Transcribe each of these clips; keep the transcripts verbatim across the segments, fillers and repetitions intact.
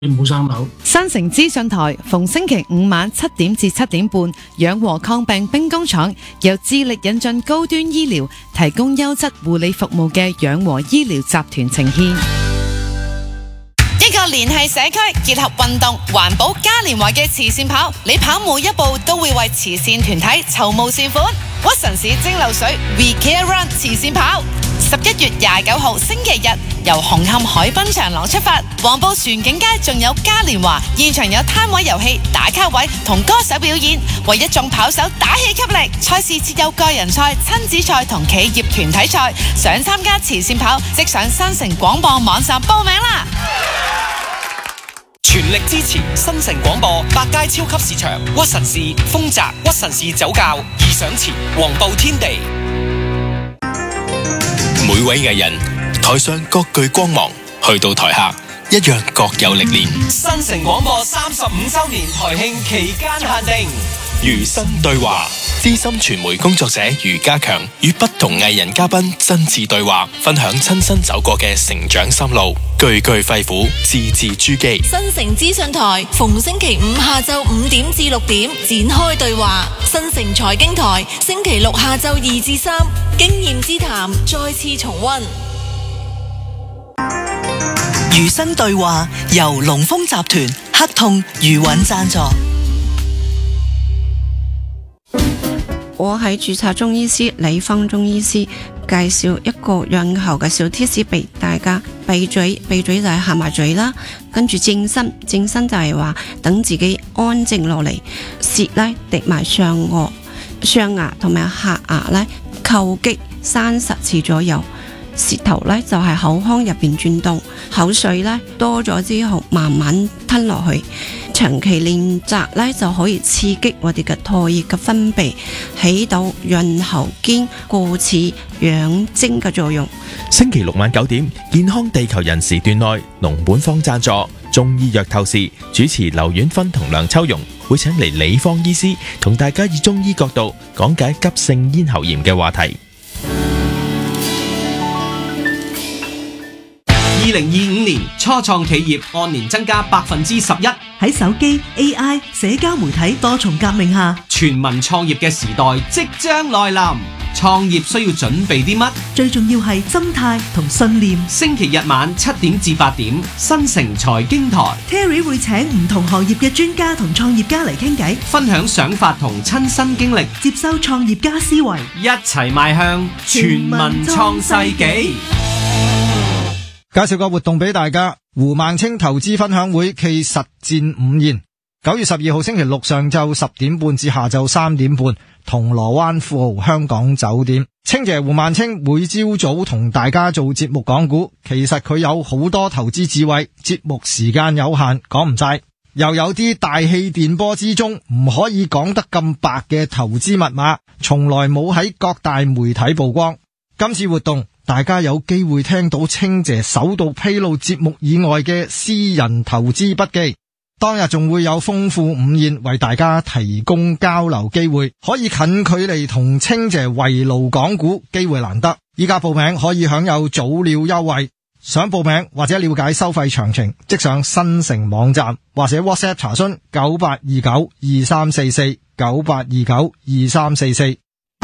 冇生樓。 新城資訊台逢星期五晚七點至七點半，養和抗病兵工廠由致力引進高端醫療、提供優質護理服務嘅養和醫療集團呈現。 一個聯繫社區、結合運動、環保嘉年華嘅慈善跑，你跑每一步都會為慈善團體籌募善款。屈臣氏蒸餾水 We Care Run 慈善跑，十一月廿九號星期日由紅磡海濱長廊出發，黃埔船景街仲有嘉年華，現場有攤位遊戲、打卡位同歌手表演，為一眾跑手打氣給力。賽事設有個人賽、親子賽同企業團體賽，想參加慈善跑，即上新城廣播網站報名啦！ 全力支持新城廣播百佳超級市場、屈臣氏、豐澤、屈臣氏酒窖、義想前、黃埔天地。 每位藝人台上各具光芒，去到台下一樣各有歷練。 新城廣播三十五周年台慶期間限定， 餘生對話，資深傳媒工作者余家強與不同藝人嘉賓真摯對話，分享親身走過嘅成長心路，句句肺腑，字字珠璣。 新城資訊台逢星期五下晝五點至六點展開對話，新城財經台星期六下晝二至三經驗之談再次重溫。 餘生對話由龍豐集團、黑痛、余韻贊助。 我係註冊中醫師李芳中醫師，介紹一個潤喉嘅小貼士俾大家。閉嘴，閉嘴就係合埋嘴啦，跟住正身，正身就係話等自己安靜落嚟，舌咧滴埋上顎，上牙同埋下牙咧叩擊三十次左右，舌頭咧就係口腔入邊轉動，口水咧多咗之後慢慢吞落去。長期練習咧就可以刺激我哋嘅唾液嘅分泌，起到潤喉兼固齒養精嘅作用。 星期六晚九點，健康地球人時段內，農本方贊助中醫藥透視，主持劉婉芬同梁秋容會請嚟李方醫師同大家以中醫角度講解急性咽喉炎嘅話題。 二零二五年初創企業按年增加百分之十一。 喺手機、A I、社交媒體多重革命下， 全民創業嘅時代即將來臨。創業需要準備啲乜？ 最重要係心態同信念。 星期日晚七點至八點，新城財經台 Terry 會請唔同行業嘅專家同創業家嚟傾偈， 分享想法同親身經歷， 接收創業家思維， 一齊邁向全民創世紀。 介紹個活動俾大家，胡孟青投資分享會暨實戰午宴，九月十二號星期六上晝十點半至下晝三點半，銅鑼灣富豪香港酒店。青姐胡孟青每朝早同大家做節目講股，其實佢有好多投資智慧，節目時間有限，講唔晒，又有啲大氣電波之中唔可以講得咁白嘅投資密碼，從來冇喺各大媒體曝光。今次活動大家有機會聽到青姐首度披露節目以外嘅私人投資筆記，當日仲會有豐富午宴為大家提供交流機會，可以近距離同青姐圍爐講股，機會難得。依家報名可以享有早鳥優惠，想報名或者了解收費詳情，即上新城網站或者 WhatsApp 查詢九八二九二三四四九八二九二三四四。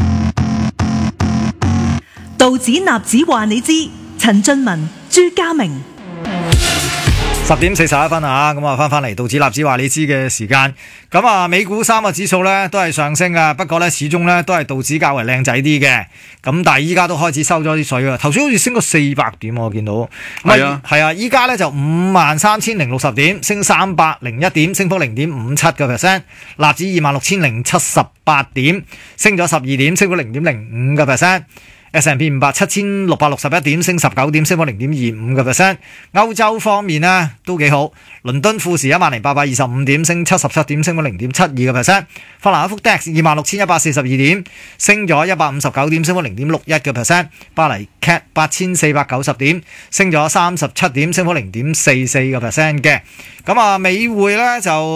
道指納指話你知，陳俊文、朱家明。 十點四十一分啊，咁啊翻翻嚟道指納指話你知嘅時間，咁啊美股三個指數咧都係上升噶，不過咧始終咧都係道指較為靚仔啲嘅，咁但係依家都開始收咗啲水啊，頭先好似升過四百點我見到，係啊係啊，依家咧就五萬三千零六十點，升三百零一點，升幅零點五七個 percent， 納指二萬六千零七十八點，升咗十二點，升幅零點零五個 percent。S and P 五百七千六百六十一點，升十九點，升幅零點二五個 percent。歐洲方面呢都幾好，倫敦富時一萬零八百二十五點，升七十七點，升幅零點七二個 percent。法蘭克福 D A X 二萬六千一百四十二點，升咗一百五十九點，升幅零點六一個 percent。巴黎 C A T 八千四百九十點，升咗三十七點，升幅零點四四個 percent 嘅。咁啊，美匯呢就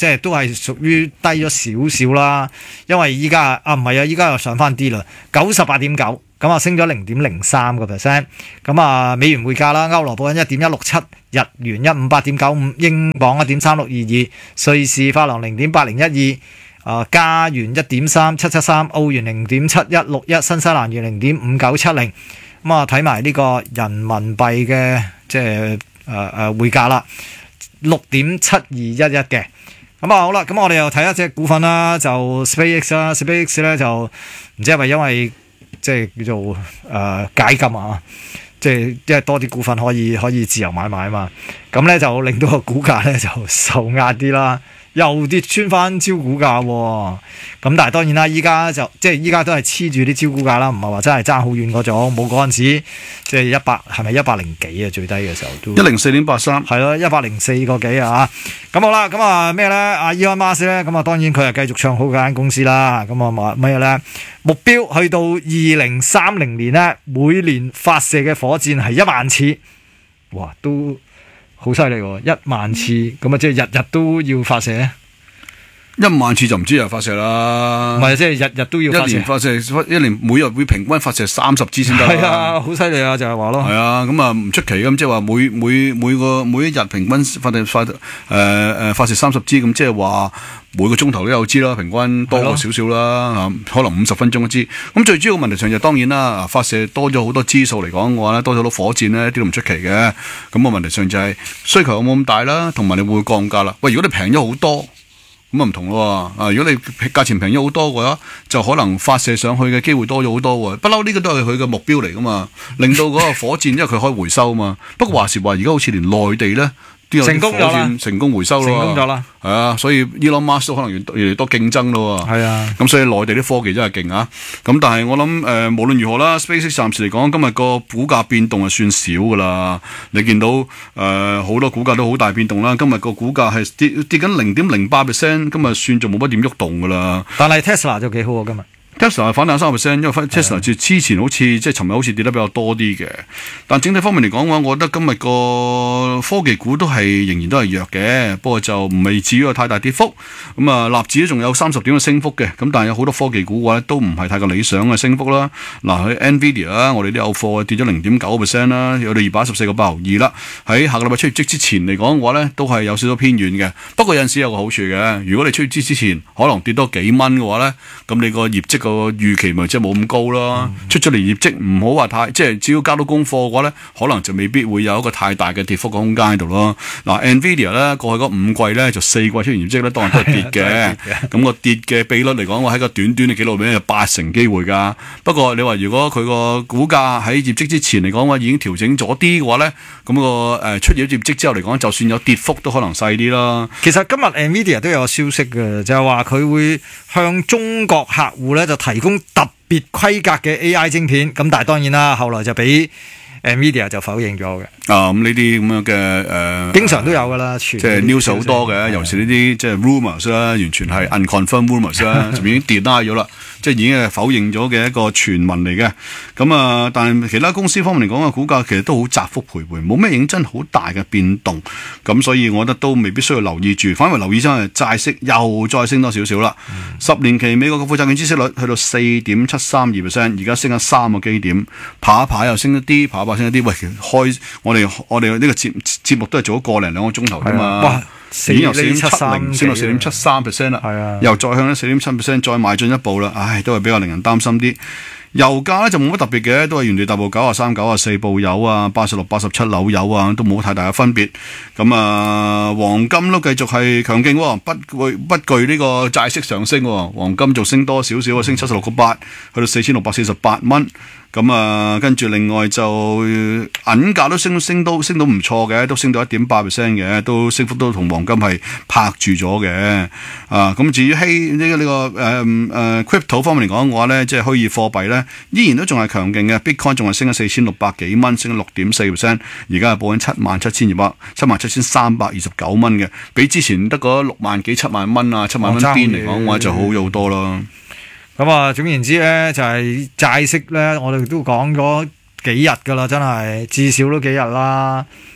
即係都係屬於低咗少少啦。因為依家啊唔係啊，依家又上翻啲啦，九十八點九，咁啊升咗零點零三個 percent。咁啊美元匯價啦，歐羅報緊一點一六七，日元一五八點九五，英鎊一點三六二二，瑞士法郎零點八零一二。啊，加元一點三七七三，澳元零點七一六一，新西蘭元零點五九七零。咁啊，睇埋呢個人民幣嘅即係誒誒匯價啦，六點七二一一嘅。咁啊好啦，咁我哋又睇一隻股份啦，就 SpaceX 啦 ，SpaceX 咧就唔知係咪因為即係叫做誒、呃、解禁啊，即係即係多啲股份可以可以自由買賣啊嘛。咁咧就令到個股價咧就受壓啲啦。又跌穿翻招股價喎，咁但係當然啦，依家就即係依家都係黐住啲招股價啦，唔係話真係爭好遠嗰種，冇嗰陣時即係一百係咪一百零幾啊？最低嘅時候都一零四點八三， 係咯，一百零四個幾啊！咁好啦，咁啊咩咧？阿 Elon Musk 咧，咁啊當然佢係繼續唱好嗰間公司啦。咁啊話咩咧？目標去到二零三零年咧，每年發射嘅火箭係一萬次，哇都〜好犀利喎！一萬次咁啊，即係日日都要發射咧。 一萬次就唔知又發射啦。 唔係，即係日日都要發射。 一年發射，一年每日會平均發射三十支先得。 係啊，好犀利啊！就係話咯。 係啊，咁啊唔出奇咁，即係話每每每個每一日平均發射發誒誒發射三十支，咁即係話每個鐘頭都有支啦，平均多過少少啦，可能五十分鐘一支。咁最主要問題上就當然啦，發射多咗好多支數嚟講嘅話咧，多咗好多火箭咧，啲都唔出奇嘅。咁個問題上就係需求有冇咁大啦，同埋你會唔會降價啦？喂，如果你平咗好多。咁啊唔同咯喎，啊如果你價錢平咗好多嘅話，就可能發射上去嘅機會多咗好多喎。不嬲呢個都係佢嘅目標嚟噶嘛，令到嗰個火箭因為佢可以回收嘛。不過話時話，而家好似連內地咧都有啲火箭成功回收咯， 成功咗啦。 係啊，所以 Elon Musk 都可能越越嚟越多競爭咯。 係啊，咁所以內地啲科技真係勁啊。咁但係我諗誒、呃，無論如何啦 ，SpaceX 暫時嚟講，今日個股價變動係算少噶啦。你見到誒好、呃、多股價都好大變動啦。今日個股價係跌跌緊零點零八 percent，今日算就冇乜點喐動噶啦。 但係 Tesla 就幾好啊，今日。 Tesla 反彈三個 percent，因為 Tesla 之前好似即係尋日好似跌得比較多啲嘅，但整體方面嚟講嘅話，我覺得今日個科技股都係仍然都係弱嘅，不過就唔係至於有太大跌幅。咁啊，納指都仲有三十點嘅升幅嘅，咁但係有好多科技股嘅話都唔係太過理想嘅升幅啦。嗱，喺 Nvidia 啦，我哋都有貨跌咗零點九個 percent 啦，有到二百一十四個八毫二啦。喺下個禮拜出業績之前嚟講嘅話咧，都係有少少偏遠嘅。不過有陣時有個好處嘅，如果你出業績之前可能跌多幾蚊嘅話咧，咁你個業績個預期咪即係冇咁高咯，嗯、出咗嚟業績唔好話太，即係只要交到功課嘅話咧，可能就未必會有一個太大嘅跌幅嘅空間喺度咯。嗱 ，Nvidia 咧過去嗰五季咧就四季出現業績咧，當然都係跌嘅。咁個跌嘅比率嚟講，我喺個短短嘅記錄裏面有八成機會㗎。不過你話如果佢個股價喺業績之前嚟講，我已經調整咗啲嘅話咧，咁、那個誒、呃、出咗業績之後嚟講，就算有跌幅都可能細啲啦。 其實今日 Nvidia 都有個消息嘅，就係話佢會向中國客戶咧就提供特別規格嘅 A I 晶片，咁但係當然啦，後來就俾 Nvidia 就否認咗嘅。 啊，咁呢啲咁樣嘅誒，呃、 經常都有噶啦， 即係 news 好多嘅，尤其呢啲即係 rumors 啦，完全係 unconfirmed rumors 啦，就已經 deny 咗啦，即係已經係否認咗嘅一個傳聞嚟嘅。咁啊，但係其他公司方面嚟講嘅股價其實都好窄幅徘徊，冇咩認真好大嘅變動。咁所以我覺得都未必需要留意住，反為留意真係債息又再升多少少啦。嗯、十年期美國嘅負債券孳息率去到四點七三二 percent， 而家升咗三個基點，爬一爬又升一啲，爬一爬升一啲。喂，開我哋我哋呢個節節目都係做咗個零兩個鐘頭啫嘛，已經由四點七零升到四點七三 percent 啦， 啊、 又再向呢四點七 percent 再邁進一步啦，唉，都係比較令人擔心啲。油價咧就冇乜特別嘅，都係原地踏步九啊三、九啊四部油啊，八十六、八十七樓油啊，都冇太大嘅分別。咁啊，黃金都繼續係強勁，不懼不懼呢個債息上升，黃金就升多少少啊，升七十六個八，去到四千六百四十八蚊。咁啊，跟住另外就銀價都升升到升到唔錯嘅，都升到一點八 percent 嘅，都升幅都同黃金係拍住咗嘅。啊，咁至於希呢個呢個誒誒 crypto 方面嚟講嘅話咧，即係虛擬貨幣咧，依然都仲係強勁嘅。Bitcoin 仲係升咗四千六百幾蚊，升咗六點四 percent， 而家係報緊七萬七千二百七萬七千三百二十九蚊嘅，比之前得嗰六萬幾七萬蚊啊七萬蚊邊嚟講嘅話就好咗好多咯。 咁啊，總言之咧，就係、是、債息咧，我哋都講咗幾日噶啦，真係至少都幾日啦。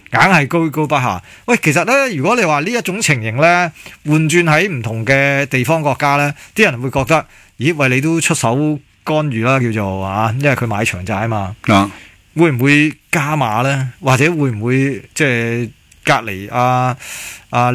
硬係居高不下。喂，其實咧，如果你話呢一種情形咧，換轉喺唔同嘅地方國家咧，啲人會覺得，咦？喂，你都出手干預啦，叫做啊，因為佢買長債啊嘛。 啊， 會唔會加碼咧？或者會唔會即係隔離啊啊？